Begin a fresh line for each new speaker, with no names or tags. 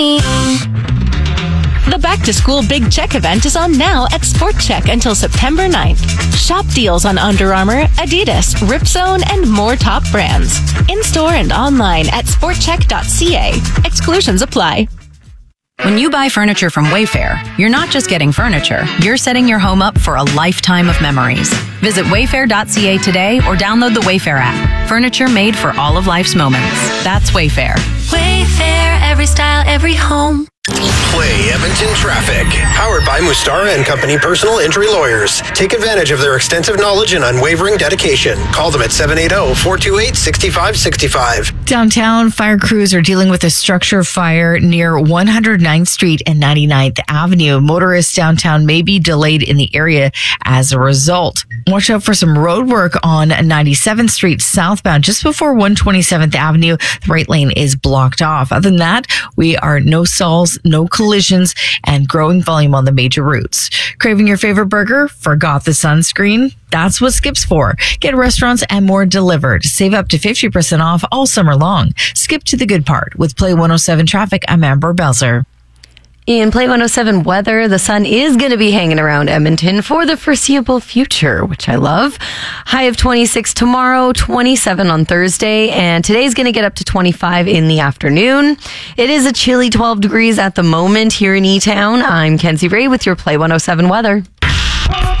The Back to School Big Check event is on now at Sport Check until September 9th. Shop deals on Under Armour, Adidas, Ripzone, and more top brands. In-store and online at sportcheck.ca. Exclusions apply.
When you buy furniture from Wayfair, you're not just getting furniture, you're setting your home up for a lifetime of memories. Visit wayfair.ca today or download the Wayfair app. Furniture made for all of life's moments. That's Wayfair.
Wayfair, every style, every home.
Play Edmonton Traffic. Powered by Mustara and Company Personal Injury Lawyers. Take advantage of their extensive knowledge and unwavering dedication. Call them at 780-428-6565.
Downtown, fire crews are dealing with a structure fire near 109th Street and 99th Avenue. Motorists downtown may be delayed in the area as a result. Watch out for some road work on 97th Street southbound just before 127th Avenue. The right lane is blocked off. Other than that, we are no stalls, no collisions, and growing volume on the major routes. Craving your favorite burger? Forgot the sunscreen? That's what Skip's for. Get restaurants and more delivered. Save up to 50% off all summer long. Skip to the good part. With Play 107 Traffic, I'm Amber Belzer.
In Play 107 weather, the sun is going to be hanging around Edmonton for the foreseeable future, which I love. High of 26 tomorrow, 27 on Thursday, and today's going to get up to 25 in the afternoon. It is a chilly 12 degrees at the moment here in E-Town. I'm Kenzie Ray with your Play 107 weather.